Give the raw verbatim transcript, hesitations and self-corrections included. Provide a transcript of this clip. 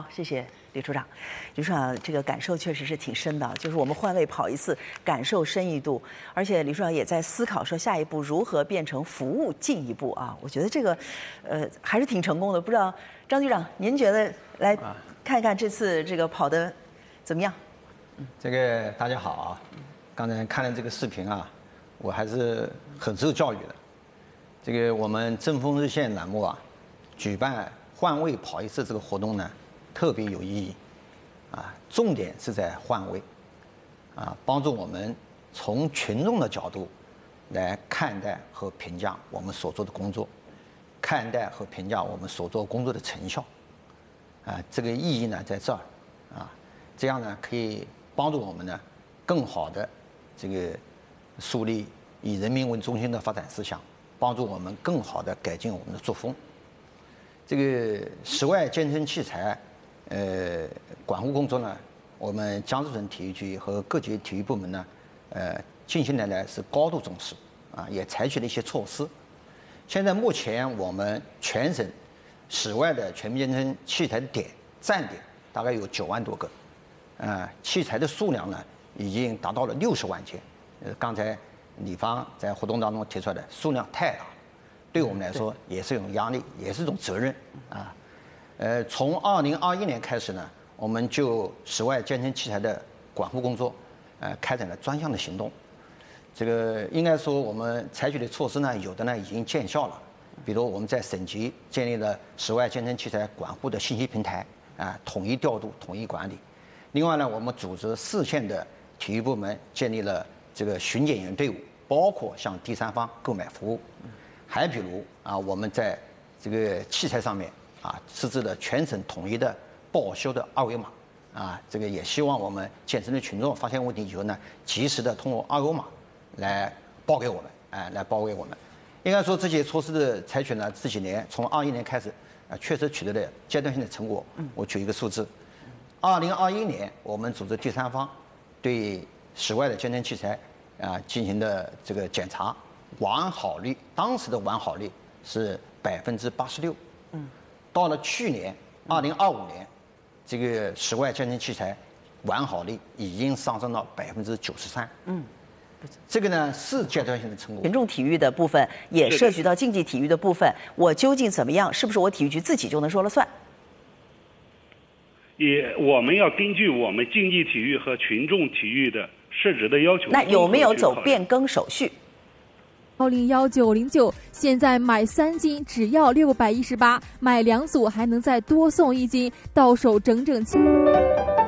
谢谢李处长。李处长这个感受确实是挺深的，就是我们换位跑一次，感受深一度。而且李处长也在思考说，下一步如何变成服务进一步啊？我觉得这个，呃，还是挺成功的。不知道张局长，您觉得来看一看这次这个跑的怎么样？ 嗯、这个大家好啊，刚才看了这个视频啊，我还是很受教育的。这个我们正风热线栏目啊，举办换位跑一次这个活动呢，特别有意义，啊，重点是在换位，啊，帮助我们从群众的角度来看待和评价我们所做的工作，看待和评价我们所做工作的成效，啊，这个意义呢在这儿，啊，这样呢可以帮助我们呢更好的这个树立以人民为中心的发展思想，帮助我们更好的改进我们的作风。这个室外健身器材，呃，管护工作呢，我们江苏省体育局和各级体育部门呢，呃，近些年来是高度重视，啊，也采取了一些措施。现在目前我们全省室外的全面健身器材的点站点大概有九万多个，呃，器材的数量呢已经达到了六十万件。呃，刚才李芳在活动当中提出来的数量太大。对我们来说也是一种压力，也是一种责任啊。呃，从二零二一年开始呢，我们就室外健身器材的管护工作，呃，开展了专项的行动。这个应该说我们采取的措施呢，有的呢已经见效了。比如我们在省级建立了室外健身器材管护的信息平台，啊，统一调度、统一管理。另外呢，我们组织市县的体育部门建立了这个巡检员队伍，包括向第三方购买服务。还比如啊，我们在这个器材上面啊，设置了全省统一的报修的二维码啊，这个也希望我们健身的群众发现问题以后呢，及时的通过二维码来报给我们，哎，来报给我们。应该说这些措施的采取呢，这几年从二一年开始啊，确实取得了阶段性的成果。我举一个数字，二零二一年我们组织第三方对室外的健身器材啊进行的这个检查。完好率，当时的完好率是百分之八十六。嗯，到了去年二零二五年，这个室外健身器材完好率已经上升到百分之九十三。嗯，这个呢是阶段性的成果。 群众体育的部分也涉及到竞技体育的部分，我究竟怎么样？是不是我体育局自己就能说了算？ 也，我们要根据我们竞技体育和群众体育的设置的要求。 那有没有走变更手续？ 幺零幺九零九，现在买三斤只要六百一十八，买两组还能再多送一斤，到手整整七。